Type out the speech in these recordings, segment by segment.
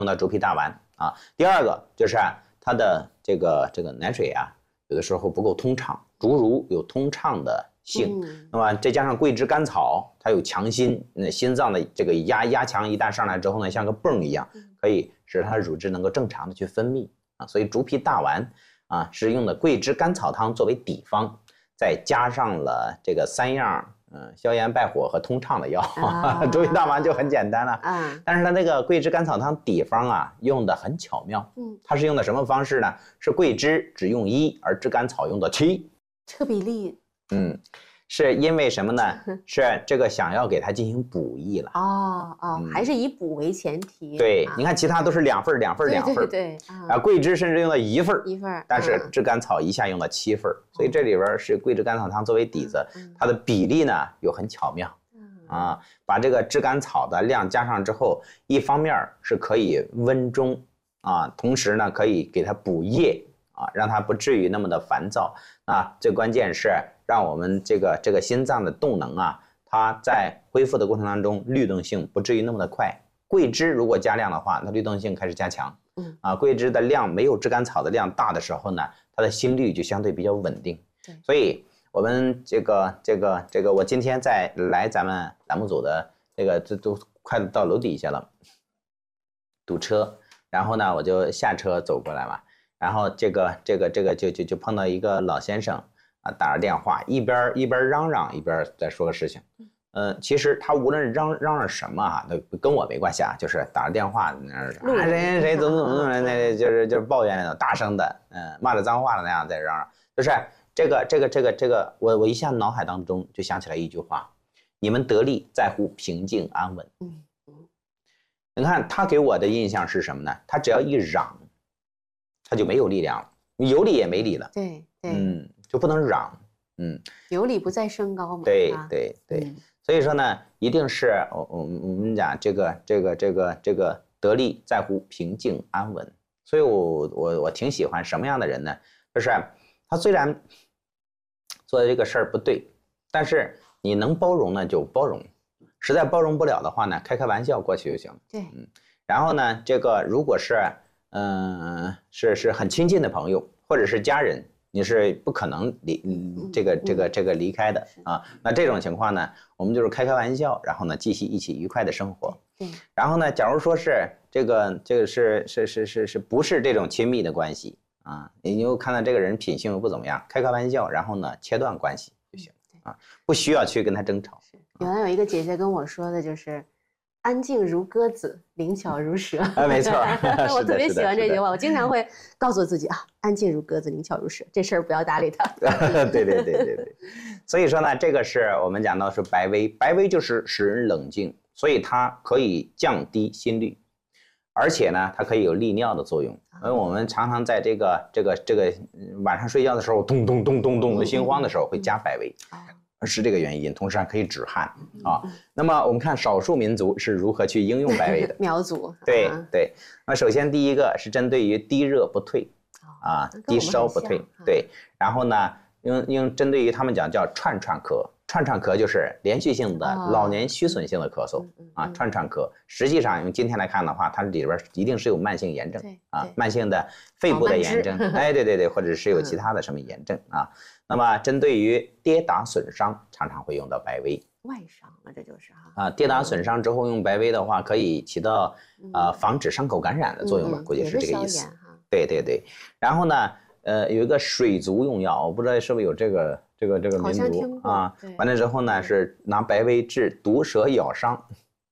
用到猪皮大丸啊。第二个就是它的这个奶水啊，有的时候不够通畅，竹茹有通畅的性，那么再加上桂枝甘草，它有强心，心脏的这个压强一旦上来之后呢，像个泵一样，可以使它的乳汁能够正常的去分泌啊。所以猪皮大丸啊是用的桂枝甘草汤作为底方，再加上了这个3样消炎败火和通畅的药，猪皮大丸就很简单了。但是它那个桂枝甘草汤底方啊用的很巧妙，它是用的什么方式呢？是桂枝只用1，而枝甘草用的7， 这个比例。 是因为什么呢？是这个想要给它进行补益了。 还是以补为前提。 对，你看其他都是2份2份2份。 对。 桂枝甚至用了1份 1份， 但是枝甘草一下用了7份，所以这里边是桂枝甘草汤作为底子，它的比例呢又很巧妙。把这个枝甘草的量加上之后，一方面是可以温中同时呢可以给它补液让它不至于那么的烦躁。最关键是让我们这个心脏的动能它在恢复的过程当中律动性不至于那么的快。桂枝如果加量的话，它律动性开始加强。桂枝的量没有枝甘草的量大的时候呢，它的心率就相对比较稳定。所以我们这个我今天在来咱们栏目组的这都快到楼底下了，堵车，然后呢我就下车走过来嘛。然后这个就碰到一个老先生打着电话，一边嚷嚷一边在说个事情。其实他无论嚷嚷什么都跟我没关系就是打着电话谁怎么那就是抱怨那种大声的骂着脏话的那样在嚷嚷。就是这个我一下脑海当中就想起来一句话：你们得力在乎平静安稳。你看他给我的印象是什么呢？他只要一嚷他就没有力量了，你有理也没理了。 对， 就不能嚷。 有理不在声高嘛。 对。所以说呢，一定是我们讲这个得力在乎平静安稳。所以我挺喜欢什么样的人呢？就是他虽然做的这个事儿不对，但是你能包容呢就包容，实在包容不了的话呢，开玩笑过去就行。 对。 然后呢，这个如果是是很亲近的朋友或者是家人，你是不可能离开的那这种情况呢，我们就是开玩笑，然后呢继续一起愉快的生活。然后呢，假如说是这个是不是这种亲密的关系你又看到这个人品性不怎么样，开玩笑，然后呢切断关系就行不需要去跟他争吵。 原来有一个姐姐跟我说的就是安静如鸽子，灵巧如蛇。 没错。 我特别喜欢这句话，我经常会告诉自己安静如鸽子，灵巧如蛇，这事儿不要搭理他。 对。所以说呢，这个是我们讲到是白薇，白薇就是使人冷静，所以它可以降低心率，而且呢，它可以有利尿的作用。因为我们常常在这个晚上睡觉的时候，咚咚咚咚咚的心慌的时候，会加白薇。是这个原因，同时还可以止汗那么我们看少数民族是如何去应用白薇的。 苗族。 对。那首先第一个是针对于低热不退低烧不退。对。然后呢，针对于他们讲叫串咳，串咳就是连续性的老年虚损性的咳嗽串咳。实际上用今天来看的话，它里边一定是有慢性炎症慢性的肺部的炎症对，或者是有其他的什么炎症那么针对于跌打损伤，常常会用到白薇。 外伤这就是跌打损伤之后用白薇的话，可以起到防止伤口感染的作用吧，估计是这个意思。对。然后呢，有一个水族用药，我不知道是不是有这个民族完了之后呢，是拿白薇治毒蛇咬伤。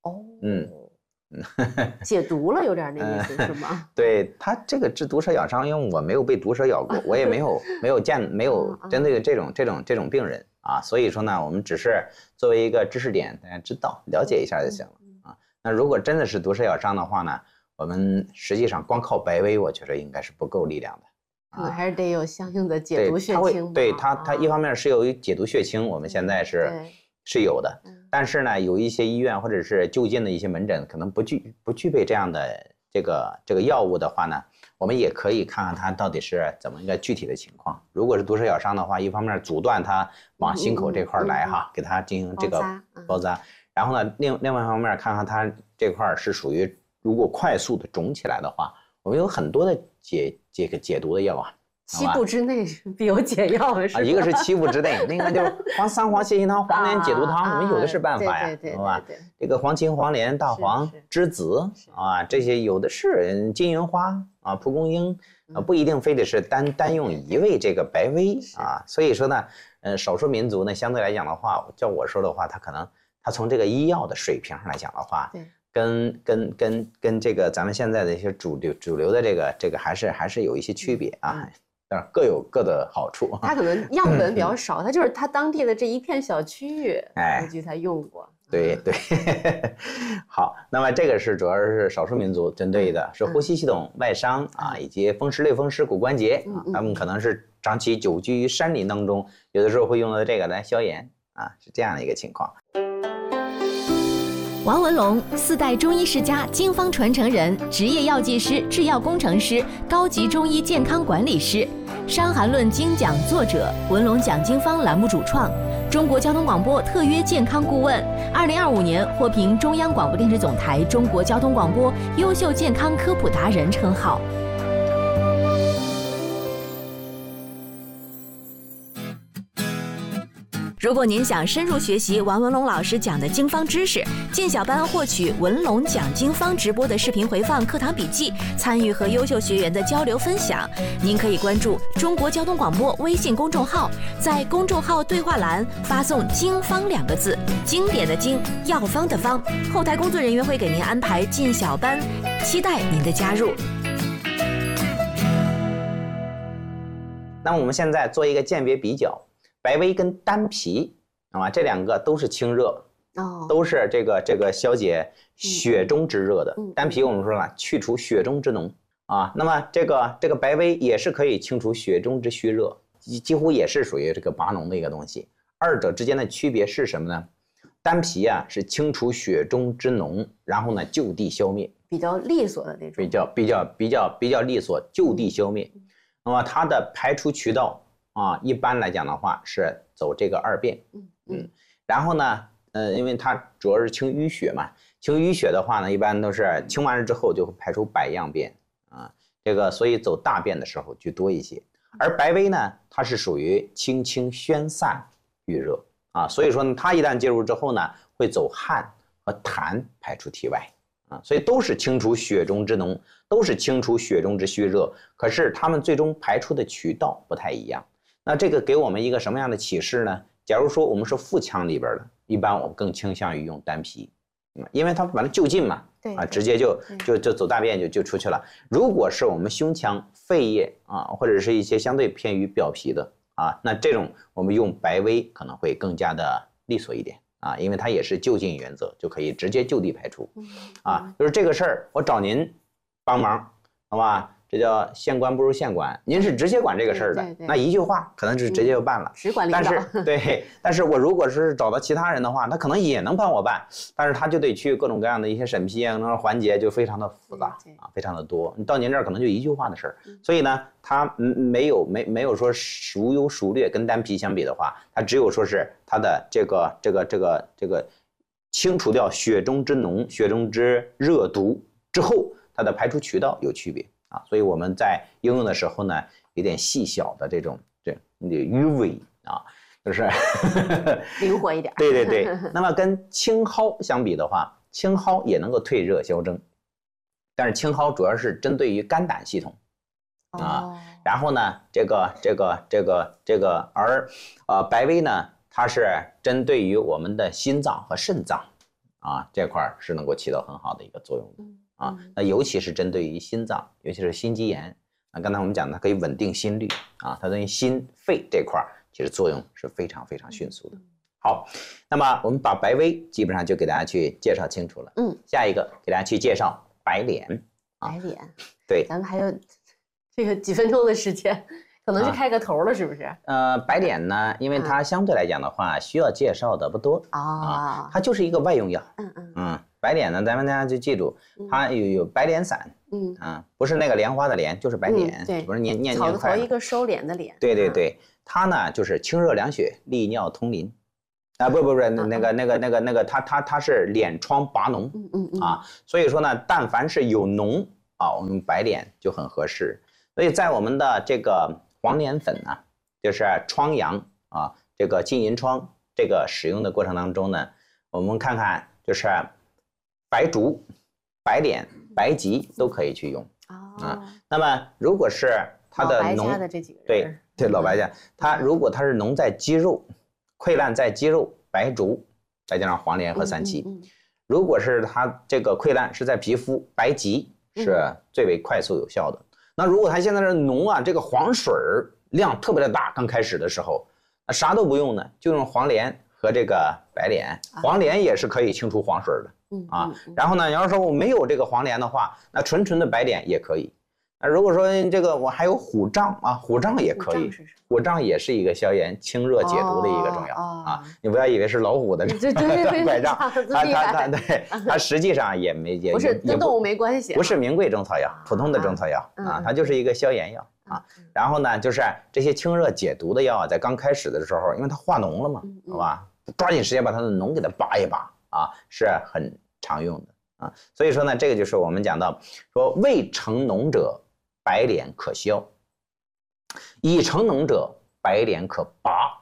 解毒了，有点那意思是吗？ 对，他这个治毒蛇咬伤，因为我没有被毒蛇咬过，我也没有针对这种病人所以说呢，我们只是作为一个知识点，大家知道了解一下就行了那如果真的是毒蛇咬伤的话呢，我们实际上光靠白薇，我觉得应该是不够力量的还是得有相应的解毒血清。 对，它一方面是有解毒血清，我们现在是有的。但是呢，有一些医院或者是就近的一些门诊可能不具备这样的这个药物的话呢，我们也可以看看它到底是怎么一个具体的情况。如果是毒蛇咬伤的话，一方面阻断它往心口这块来给它进行这个包扎，然后呢另外一方面看看它这块是属于如果快速的肿起来的话，我们有很多的解毒的药啊。 7步之内必有解药啊！ 一个是7步之内，另外就是三黄泻心汤、黄连解毒汤，我们有的是办法呀， 对吧？这个黄芩、黄连、大黄、栀子啊，这些有的是金银花啊、蒲公英啊，不一定非得是单用一味这个白薇啊。所以说呢，少数民族呢，相对来讲的话，叫我说的话，他从这个医药的水平上来讲的话，跟这个咱们现在的一些主流的这个还是有一些区别啊。各有各的好处。 它可能样本比较少，它就是它当地的这一片小区域，估计才用过。 对，好，那么这个主要是少数民族针对的，是呼吸系统、外伤啊，以及风湿、类风湿、骨关节，他们可能是长期久居于山林当中，有的时候会用到这个来消炎啊，是这样的一个情况。 王文龙4代中医世家，经方传承人，职业药剂师、制药工程师，高级中医健康管理师，《伤寒论》精讲作者，文龙讲经方栏目主创，中国交通广播特约健康顾问，2025年获评中央广播电视总台中国交通广播优秀健康科普达人称号。如果您想深入学习王文龙老师讲的经方知识，进小班获取文龙讲经方直播的视频回放、课堂笔记，参与和优秀学员的交流分享，您可以关注中国交通广播微信公众号，在公众号对话栏发送“经方”2个字，经典的经，药方的方，后台工作人员会给您安排进小班，期待您的加入。 那么我们现在做一个鉴别比较。白薇跟丹皮啊，这2个都是清热，都是这个消解血中之热的。丹皮我们说了，去除血中之脓啊。那么这个白薇也是可以清除血中之虚热，几乎也是属于这个拔脓的一个东西。二者之间的区别是什么呢？丹皮啊是清除血中之脓，然后呢就地消灭， 比较利索的那种， 比较利索，就地消灭。那么它的排出渠道。一般来讲的话是走这个2便，然后呢，因为它主要是清淤血嘛，清淤血的话呢，一般都是清完了之后就会排出百样便啊，这个所以走大便的时候就多一些。而白薇呢，它是属于清宣散郁热啊，所以说呢，它一旦介入之后呢，会走汗和痰排出体外啊，所以都是清除血中之脓，都是清除血中之虚热，可是它们最终排出的渠道不太一样。那这个给我们一个什么样的启示呢？假如说我们是腹腔里边的，一般我们更倾向于用丹皮，因为它反正就近嘛，直接就走大便就出去了。如果是我们胸腔、肺叶啊，或者是一些相对偏于表皮的啊，那这种我们用白薇可能会更加的利索一点啊，因为它也是就近原则，就可以直接就地排出啊。就是这个事儿，我找您帮忙，好吧？这叫县官不如县管，您是直接管这个事儿的，那一句话可能就直接就办了。 直管领导。 但是我如果是找到其他人的话，他可能也能帮我办，但是他就得去各种各样的一些审批啊，那环节就非常的复杂啊，非常的多。你到您这儿可能就一句话的事儿，所以呢，他没有说孰优孰劣，跟丹皮相比的话，他只有说是他的这个清除掉血中之脓、血中之热毒之后，它的排出渠道有区别。啊，所以我们在应用的时候呢，有点细小的这余味啊，就是灵活一点。 对。那么跟青蒿相比的话，青蒿也能够退热消蒸，但是青蒿主要是针对于肝胆系统啊。然后呢，而白薇呢，它是针对于我们的心脏和肾脏啊这块是能够起到很好的一个作用的。那尤其是针对于心脏，尤其是心肌炎啊，刚才我们讲它可以稳定心率啊，它对于心肺这块其实作用是非常非常迅速的。好，那么我们把白薇基本上就给大家去介绍清楚了。下一个给大家去介绍白脸。 白脸， 对， 咱们还有这个几分钟的时间，可能就开个头了，是不是？ 白脸呢，因为它相对来讲的话，需要介绍的不多啊，它就是一个外用药。白脸呢，咱们大家就记住，它有白脸散，不是那个莲花的莲，就是白脸，不是念草字头快一个收敛的敛。 对，它呢就是清热凉血、利尿通淋， 啊，不，那个，它是脸疮拔脓啊，所以说呢，但凡是有脓啊，我们白癜就很合适。所以在我们的这个黄连粉呢，就是疮疡啊，这个金银疮这个使用的过程当中呢，我们看看就是白术、白癜、白及都可以去用啊。那么如果是它的脓的这几个人，对老白家，它如果它是脓在肌肉、溃烂在肌肉，白术再加上黄连和三七。如果是它这个溃烂是在皮肤，白及是最为快速有效的。那如果它现在是脓啊，这个黄水量特别的大，刚开始的时候，那啥都不用呢，就用黄连和这个白癜，黄连也是可以清除黄水的啊。然后呢，你要说我没有这个黄连的话，那纯的白癜也可以。那如果说这个我还有虎杖啊，虎杖也可以，虎杖也是一个消炎清热解毒的一个中药啊。你不要以为是老虎的拐杖，它实际上也不是跟动物没关系， 不是名贵中草药，普通的中草药啊，它就是一个消炎药啊。然后呢，就是这些清热解毒的药啊，在刚开始的时候，因为它化脓了嘛，好吧，抓紧时间把它的脓给它拔一拔啊，是很常用的啊。所以说呢，这个就是我们讲到说未成脓者，白癜可消，已成脓者，白癜可拔。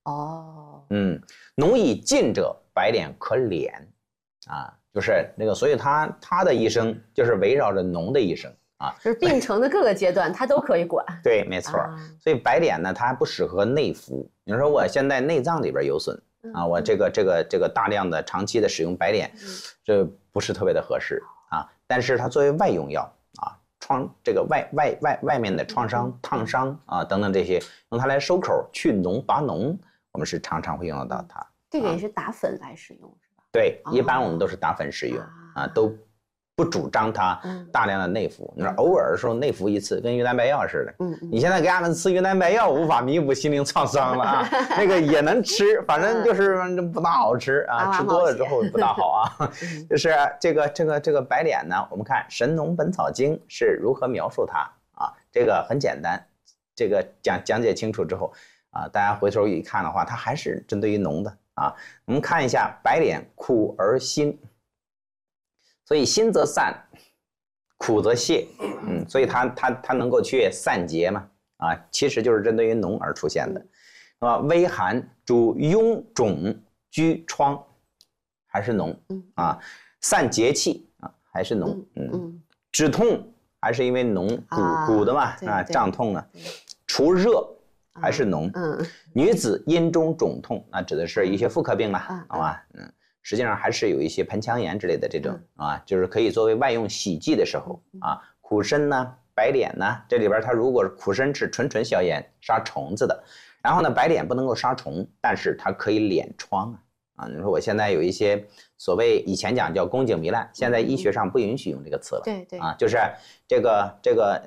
脓已尽者，白癜可敛啊，就是那个，所以他的一生就是围绕着脓的一生啊， 就是病程的各个阶段他都可以管。 对，没错。所以白癜呢，它不适合内服。你说我现在内脏里边有损啊，我这个大量的长期的使用白癜，这不是特别的合适啊。但是它作为外用药。这个外面的创伤、烫伤啊等等这些，用它来收口、去脓、拔脓，我们是常常会用到它。 这个也是打粉来使用是吧？ 对，一般我们都是打粉使用啊，都不主张它大量的内服。你说偶尔的时候内服一次，跟云南白药似的。你现在给俺们吃云南白药，无法弥补心灵创伤了啊。那个也能吃，反正就是不大好吃啊，吃多了之后不大好啊。就是这个白癜呢，我们看《神农本草经》是如何描述它啊？这个很简单，这个讲解清楚之后啊，大家回头一看的话，它还是针对于脓的啊。我们看一下白癜，苦而辛。所以辛则散，苦则泻，所以它能够去散结嘛，啊，其实就是针对于脓而出现的，微寒主痈肿疽疮，还是脓啊，散结气啊，还是脓，止痛还是因为脓骨的嘛啊，胀痛啊，除热还是脓，女子阴中肿痛，那指的是一些妇科病了，好吧，实际上还是有一些盆腔炎之类的这种啊，就是可以作为外用洗剂的时候啊，苦参呢、白癜呢，这里边它如果苦参是纯消炎杀虫子的，然后呢白癜不能够杀虫，但是它可以敛疮啊。你说我现在有一些所谓以前讲叫宫颈糜烂，现在医学上不允许用这个词了， 对啊，就是这个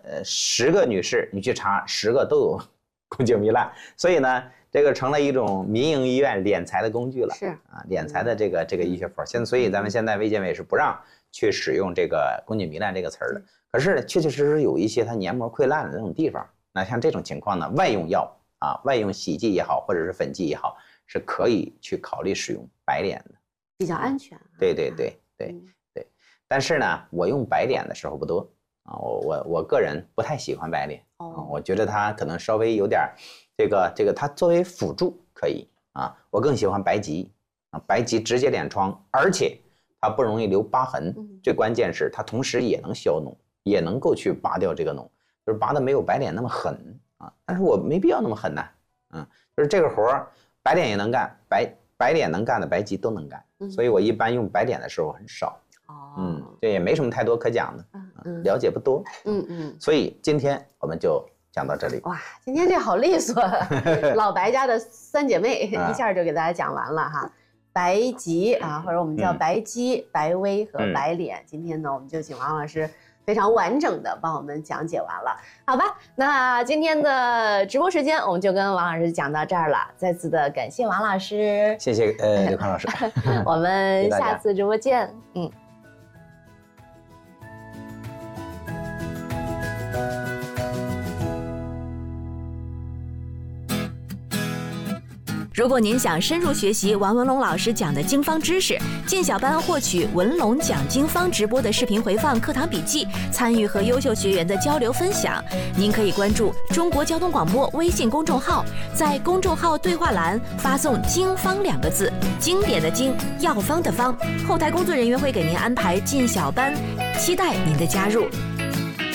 10个女士你去查10个都有宫颈糜烂，所以呢。这个成了一种民营医院敛财的工具了， 是啊，敛财的这个医学佛。所以咱们现在卫健委是不让去使用这个宫颈糜烂这个词儿的。可是确实有一些它黏膜溃烂的那种地方，那像这种情况呢，外用药啊，外用洗剂也好，或者是粉剂也好，是可以去考虑使用白癜的， 比较安全。 对。但是呢，我用白癜的时候不多啊，我个人不太喜欢白癜，我觉得它可能稍微有点。这个它作为辅助可以啊，我更喜欢白及啊，白及直接敛疮，而且它不容易留疤痕，最关键是它同时也能消脓，也能够去拔掉这个脓，就是拔的没有白癜那么狠啊，但是我没必要那么狠呐，就是这个活白癜也能干，白癜能干的白及都能干，所以我一般用白癜的时候很少，这也没什么太多可讲的，了解不多，所以今天我们就。讲到这里， 哇，今天这好利索，老白家的3姐妹一下就给大家讲完了哈。白及啊，或者我们叫白鸡、白微和白癜。今天呢，我们就请王老师非常完整的帮我们讲解完了，好吧？那今天的直播时间我们就跟王老师讲到这儿了，再次的感谢王老师， 谢谢刘康老师， 我们下次直播见， 如果您想深入学习王文龙老师讲的经方知识，进小班获取文龙讲经方直播的视频回放、课堂笔记，参与和优秀学员的交流分享，您可以关注中国交通广播微信公众号，在公众号对话栏发送“经方”2个字，经典的经，药方的方，后台工作人员会给您安排进小班，期待您的加入。